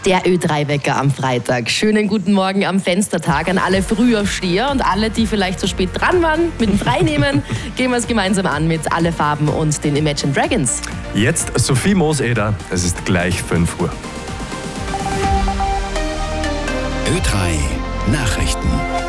Der Ö3-Wecker am Freitag. Schönen guten Morgen am Fenstertag an alle Frühaufsteher und alle, die vielleicht zu spät dran waren mit dem Freinehmen. Gehen wir es gemeinsam an mit Alle Farben und den Imagine Dragons. Jetzt Sophie Mooseder. Es ist gleich 5 Uhr. Ö3 Nachrichten.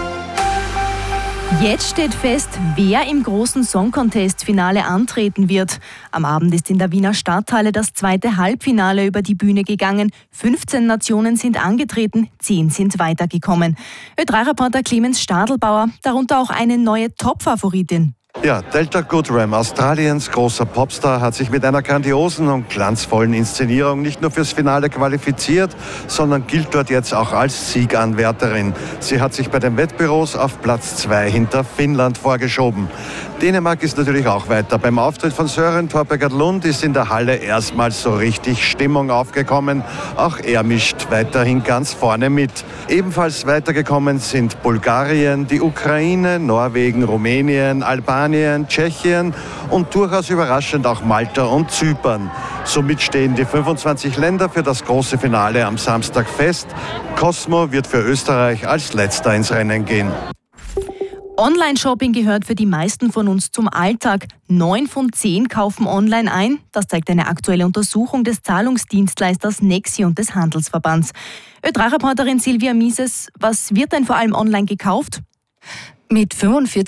Jetzt steht fest, wer im großen Song Contest-Finale antreten wird. Am Abend ist in der Wiener Stadthalle das zweite Halbfinale über die Bühne gegangen. 15 Nationen sind angetreten, 10 sind weitergekommen. Ö3-Reporter Clemens Stadelbauer, darunter auch eine neue Top-Favoritin. Ja, Delta Goodrem, Australiens großer Popstar, hat sich mit einer grandiosen und glanzvollen Inszenierung nicht nur fürs Finale qualifiziert, sondern gilt dort jetzt auch als Sieganwärterin. Sie hat sich bei den Wettbüros auf Platz 2 hinter Finnland vorgeschoben. Dänemark ist natürlich auch weiter. Beim Auftritt von Søren Torpegard Lund ist in der Halle erstmals so richtig Stimmung aufgekommen. Auch er mischt weiterhin ganz vorne mit. Ebenfalls weitergekommen sind Bulgarien, die Ukraine, Norwegen, Rumänien, Albanien, Tschechien und durchaus überraschend auch Malta und Zypern. Somit stehen die 25 Länder für das große Finale am Samstag fest. Cosmo wird für Österreich als letzter ins Rennen gehen. Online-Shopping gehört für die meisten von uns zum Alltag. 9 von 10 kaufen online ein. Das zeigt eine aktuelle Untersuchung des Zahlungsdienstleisters Nexi und des Handelsverbands. Ö3-Reporterin Silvia Mises, was wird denn vor allem online gekauft? Mit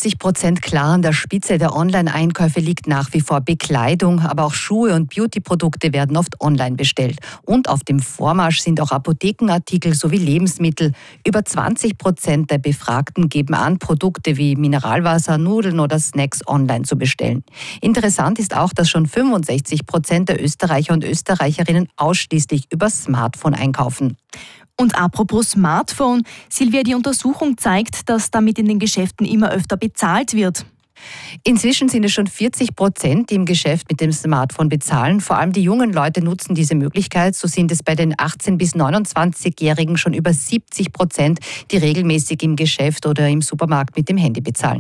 45% klar an der Spitze der Online-Einkäufe liegt nach wie vor Bekleidung, aber auch Schuhe und Beauty-Produkte werden oft online bestellt. Und auf dem Vormarsch sind auch Apothekenartikel sowie Lebensmittel. Über 20% der Befragten geben an, Produkte wie Mineralwasser, Nudeln oder Snacks online zu bestellen. Interessant ist auch, dass schon 65% der Österreicher und Österreicherinnen ausschließlich über Smartphone einkaufen. Und apropos Smartphone, Silvia, die Untersuchung zeigt, dass damit in den Geschäften immer öfter bezahlt wird. Inzwischen sind es schon 40%, die im Geschäft mit dem Smartphone bezahlen. Vor allem die jungen Leute nutzen diese Möglichkeit. So sind es bei den 18- bis 29-Jährigen schon über 70%, die regelmäßig im Geschäft oder im Supermarkt mit dem Handy bezahlen.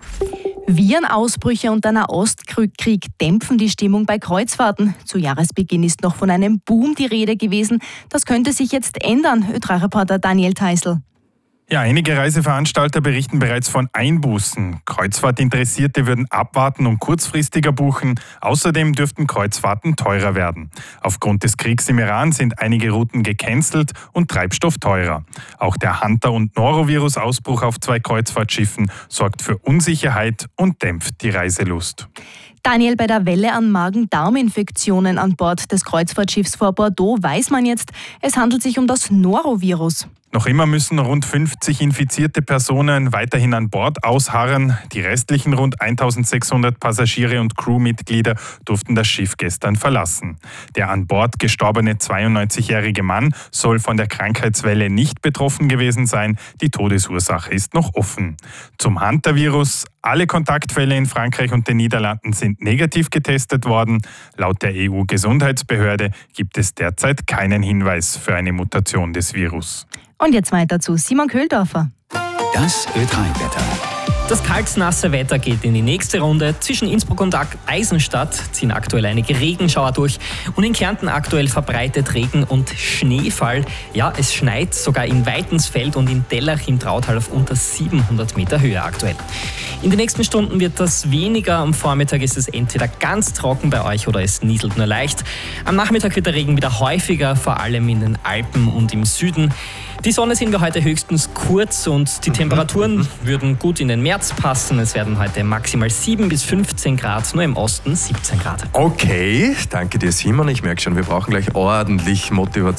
Virenausbrüche und der Nahostkrieg dämpfen die Stimmung bei Kreuzfahrten. Zu Jahresbeginn ist noch von einem Boom die Rede gewesen. Das könnte sich jetzt ändern, Ö3-Reporter Daniel Teisel. Ja, einige Reiseveranstalter berichten bereits von Einbußen. Kreuzfahrtinteressierte würden abwarten und kurzfristiger buchen. Außerdem dürften Kreuzfahrten teurer werden. Aufgrund des Kriegs im Iran sind einige Routen gecancelt und Treibstoff teurer. Auch der Hunter- und Norovirus-Ausbruch auf 2 Kreuzfahrtschiffen sorgt für Unsicherheit und dämpft die Reiselust. Daniel, bei der Welle an Magen-Darm-Infektionen an Bord des Kreuzfahrtschiffs vor Bordeaux weiß man jetzt, es handelt sich um das Norovirus. Noch immer müssen rund 50 infizierte Personen weiterhin an Bord ausharren. Die restlichen rund 1600 Passagiere und Crewmitglieder durften das Schiff gestern verlassen. Der an Bord gestorbene 92-jährige Mann soll von der Krankheitswelle nicht betroffen gewesen sein. Die Todesursache ist noch offen. Zum Hunter-Virus: Alle Kontaktfälle in Frankreich und den Niederlanden sind negativ getestet worden. Laut der EU-Gesundheitsbehörde gibt es derzeit keinen Hinweis für eine Mutation des Virus. Und jetzt weiter zu Simon Köhldorfer. Das Ö3-Wetter. Das kaltnasse Wetter geht in die nächste Runde. Zwischen Innsbruck und Eisenstadt ziehen aktuell einige Regenschauer durch und in Kärnten aktuell verbreitet Regen und Schneefall. Ja, es schneit sogar in Weitensfeld und in Dellach im Trautal auf unter 700 Meter Höhe aktuell. In den nächsten Stunden wird das weniger. Am Vormittag ist es entweder ganz trocken bei euch oder es nieselt nur leicht. Am Nachmittag wird der Regen wieder häufiger, vor allem in den Alpen und im Süden. Die Sonne sehen wir heute höchstens kurz und die Temperaturen würden gut in den März passen. Es werden heute maximal 7 bis 15 Grad, nur im Osten 17 Grad. Okay, danke dir Simon. Ich merke schon, wir brauchen gleich ordentlich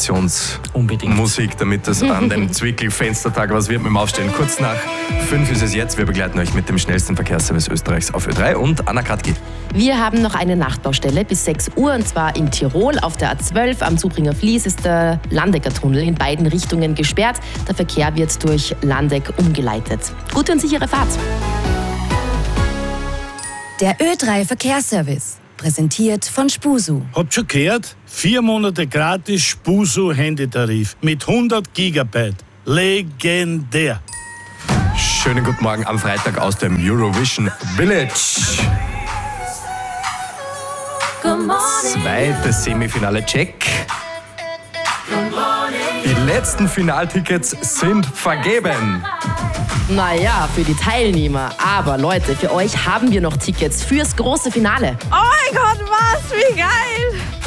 Motivationsmusik, damit das an dem Zwickel-Fenstertag was wird mit dem Aufstehen. Kurz nach 5 ist es jetzt. Wir begleiten euch mit dem schnellsten Verkehrsservice Österreichs auf Ö3 und Anna Kratki. Wir haben noch eine Nachtbaustelle bis 6 Uhr und zwar in Tirol. Auf der A12 am Zubringer Fließ ist der Landecker-Tunnel in beiden Richtungen gesperrt. Der Verkehr wird durch Landeck umgeleitet. Gute und sichere Fahrt. Der Ö3 Verkehrsservice, präsentiert von Spusu. Habt schon gehört? 4 Monate gratis Spusu Handytarif mit 100 Gigabyte. Legendär. Schönen guten Morgen am Freitag aus dem Eurovision Village. Zweites Semifinale Check. Good morning. Die letzten Finaltickets sind vergeben. Naja, für die Teilnehmer. Aber Leute, für euch haben wir noch Tickets fürs große Finale. Oh mein Gott, was? Wie geil!